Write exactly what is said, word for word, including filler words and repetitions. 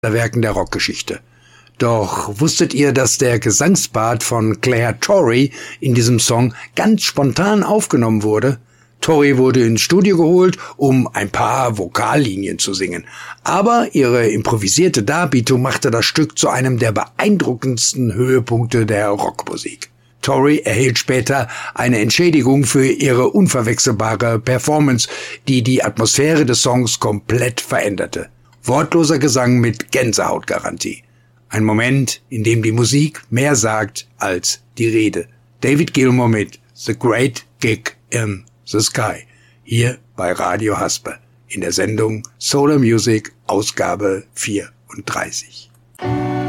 Werken der Rockgeschichte. Doch wusstet ihr, dass der Gesangspart von Claire Torrey in diesem Song ganz spontan aufgenommen wurde? Torrey wurde ins Studio geholt, um ein paar Vokallinien zu singen. Aber ihre improvisierte Darbietung machte das Stück zu einem der beeindruckendsten Höhepunkte der Rockmusik. Torrey erhielt später eine Entschädigung für ihre unverwechselbare Performance, die die Atmosphäre des Songs komplett veränderte. Wortloser Gesang mit Gänsehautgarantie. Ein Moment, in dem die Musik mehr sagt als die Rede. David Gilmour mit The Great Gig in the Sky. Hier bei Radio Haspe. In der Sendung Solar Music, Ausgabe vierunddreißig.